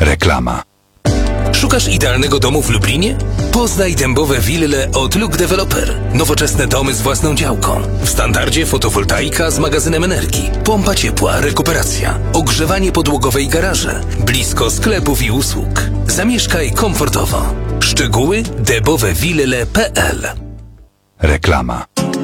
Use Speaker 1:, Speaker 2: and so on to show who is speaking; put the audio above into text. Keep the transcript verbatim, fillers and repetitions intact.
Speaker 1: Reklama.
Speaker 2: Szukasz idealnego domu w Lublinie? Poznaj dębowe wille od Look Developer. Nowoczesne domy z własną działką. W standardzie fotowoltaika z magazynem energii, pompa ciepła, rekuperacja, ogrzewanie podłogowe i garaże, blisko sklepów i usług. Zamieszkaj komfortowo. Szczegóły dębowe wille kropka p l.
Speaker 1: Reklama.